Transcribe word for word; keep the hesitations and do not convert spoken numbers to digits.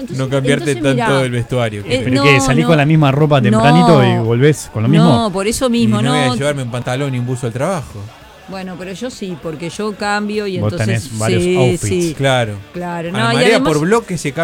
entonces, no cambiarte entonces, tanto mirá, el vestuario. eh, ¿Pero no, qué? ¿Salís no. con la misma ropa tempranito No. y volvés con lo mismo? No, por eso y mismo, no, no. voy a llevarme un pantalón y un buzo al trabajo. Bueno, pero yo sí, porque yo cambio y Vos entonces tenés varios sí, outfits. sí, Claro. claro. A No, la y marea además, por bloque se cambia.